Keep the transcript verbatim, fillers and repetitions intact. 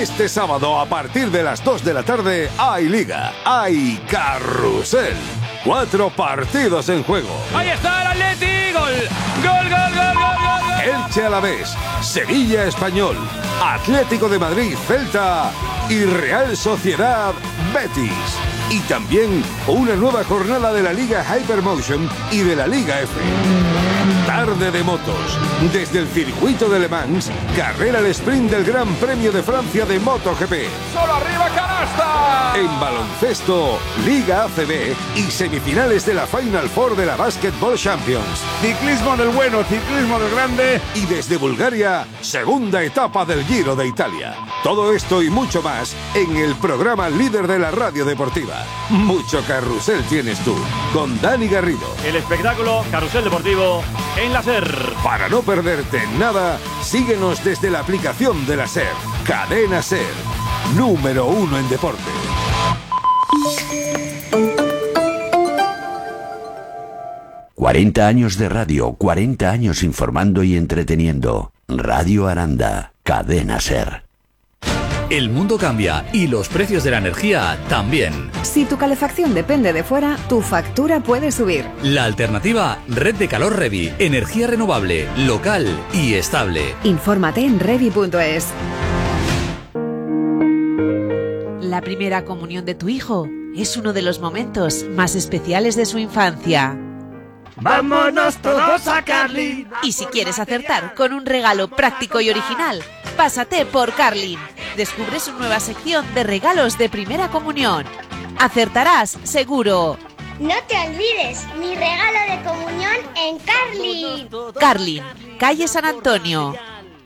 Este sábado a partir de las dos de la tarde hay Liga, hay Carrusel. Cuatro partidos en juego. Ahí está el Atleti, gol, gol, gol, gol, gol, gol. Elche Alavés, Sevilla Español, Atlético de Madrid Celta y Real Sociedad Betis. Y también una nueva jornada de la Liga Hypermotion y de la Liga F. Tarde de motos. Desde el circuito de Le Mans, carrera al sprint del Gran Premio de Francia de MotoGP. ¡Solo arriba, canasta! En baloncesto, Liga A C B y semifinales de la Final Four de la Basketball Champions. Ciclismo del bueno, ciclismo del grande. Y desde Bulgaria, segunda etapa del Giro de Italia. Todo esto y mucho más en el programa líder de la radio deportiva. Mucho carrusel tienes tú, con Dani Garrido. El espectáculo Carrusel Deportivo en la SER. Para no perderte nada, síguenos desde la aplicación de la SER. Cadena SER, número uno en deporte. cuarenta años de radio, cuarenta años informando y entreteniendo. Radio Aranda, Cadena SER. El mundo cambia y los precios de la energía también. Si tu calefacción depende de fuera, tu factura puede subir. La alternativa, Red de Calor Revi. Energía renovable, local y estable. Infórmate en revi punto es. La primera comunión de tu hijo es uno de los momentos más especiales de su infancia. ¡Vámonos todos a Carlin! Y si quieres acertar con un regalo práctico y original, pásate por Carlin. Descubre su nueva sección de regalos de primera comunión. Acertarás, seguro. No te olvides, mi regalo de comunión en Carlin. Carlin, calle San Antonio.